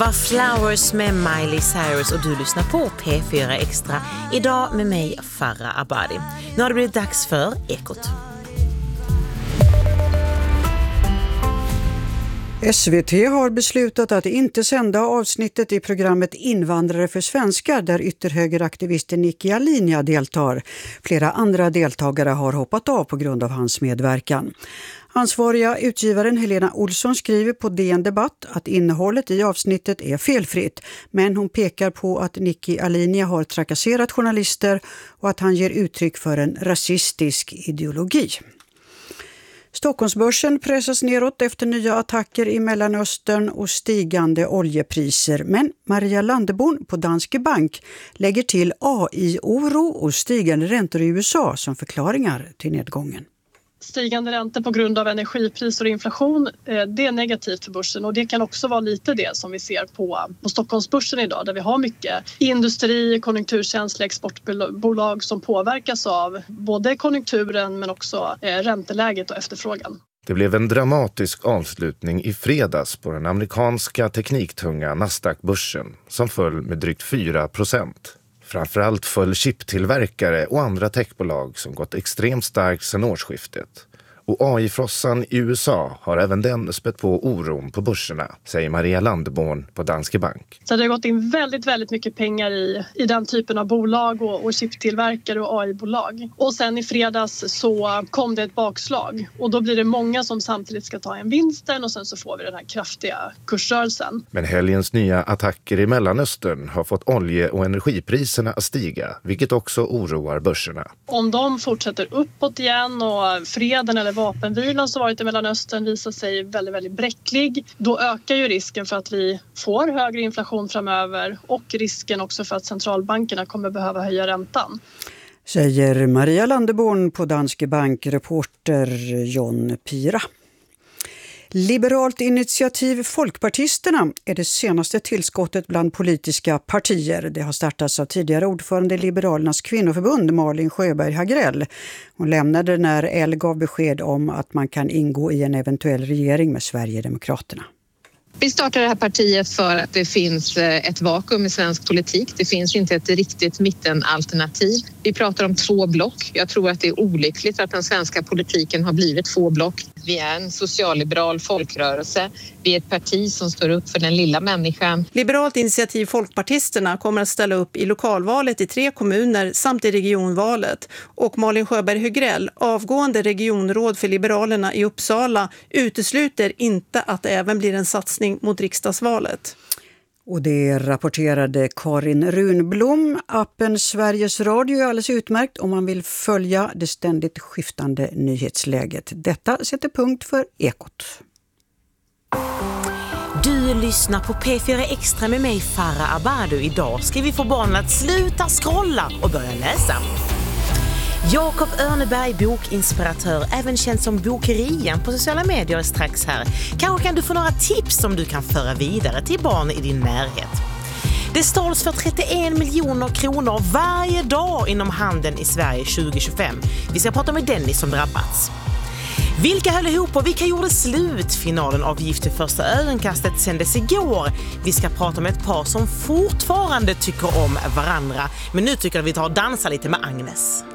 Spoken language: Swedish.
Var Flowers med Miley Cyrus och du lyssnar på P4 Extra. Idag med mig, Farah Abadi. Nu har det blivit dags för Ekot. SVT har beslutat att inte sända avsnittet i programmet Invandrare för svenskar där ytterhögeraktivisten Nicky Alinea deltar. Flera andra deltagare har hoppat av på grund av hans medverkan. Ansvariga utgivaren Helena Olsson skriver på DN Debatt att innehållet i avsnittet är felfritt, men hon pekar på att Nicky Alinea har trakasserat journalister och att han ger uttryck för en rasistisk ideologi. Stockholmsbörsen pressas neråt efter nya attacker i Mellanöstern och stigande oljepriser. Men Maria Landeborn på Danske Bank lägger till AI-oro och stigande räntor i USA som förklaringar till nedgången. Stigande räntor på grund av energipriser och inflation, det är negativt för börsen, och det kan också vara lite det som vi ser på Stockholmsbörsen idag, där vi har mycket industri, konjunkturkänsliga exportbolag som påverkas av både konjunkturen men också ränteläget och efterfrågan. Det blev en dramatisk avslutning i fredags på den amerikanska tekniktunga Nasdaq-börsen som föll med drygt 4%. Framförallt föll chiptillverkare och andra techbolag som gått extremt starkt sedan årsskiftet. Och AI-frossan i USA har även den spett på oron på börserna, säger Maria Landeborn på Danske Bank. Så det har gått in väldigt mycket pengar i den typen av bolag och chiptillverkare och AI-bolag. Och sen i fredags så kom det ett bakslag, och då blir det många som samtidigt ska ta en vinsten, och sen så får vi den här kraftiga kursrörelsen. Men helgens nya attacker i Mellanöstern har fått olje- och energipriserna att stiga, vilket också oroar börserna. Om de fortsätter uppåt igen och freden eller vapenvilan som varit i Mellanöstern visar sig väldigt bräcklig, då ökar ju risken för att vi får högre inflation framöver, och risken också för att centralbankerna kommer behöva höja räntan. Säger Maria Landeborn på Danske Bank, reporter John Pira. Liberalt initiativ Folkpartisterna är det senaste tillskottet bland politiska partier. Det har startats av tidigare ordförande i Liberalernas kvinnoförbund Malin Sjöberg Hagrell. Hon lämnade när L gav besked om att man kan ingå i en eventuell regering med Sverigedemokraterna. Vi startar det här partiet för att det finns ett vakuum i svensk politik. Det finns inte ett riktigt mittenalternativ. Vi pratar om 2 block. Jag tror att det är olyckligt att den svenska politiken har blivit 2 block. Vi är en socialliberal folkrörelse. Vi är ett parti som står upp för den lilla människan. Liberalt initiativ Folkpartisterna kommer att ställa upp i lokalvalet i 3 kommuner samt i regionvalet. Och Malin Sjöberg Hagrell, avgående regionråd för Liberalerna i Uppsala, utesluter inte att det även blir en satsning mot riksdagsvalet. Och det rapporterade Karin Runblom. Appen Sveriges Radio är alldeles utmärkt om man vill följa det ständigt skiftande nyhetsläget. Detta sätter punkt för Ekot. Du lyssnar på P4 Extra med mig, Farah Abadi. Idag ska vi få barnen att sluta scrolla och börja läsa. Jakob Örneberg, bokinspiratör, även känd som Bokerian på sociala medier, är strax här. Kanske kan du få några tips som du kan föra vidare till barn i din närhet. Det stals för 31 miljoner kronor varje dag inom handeln i Sverige 2025. Vi ska prata med Dennis som drabbats. Vilka höll ihop och vilka gjorde slut? Finalen av Gift i första ögonkastet sändes igår. Vi ska prata med ett par som fortfarande tycker om varandra. Men nu tycker jag att vi tar och dansar lite med Agnes.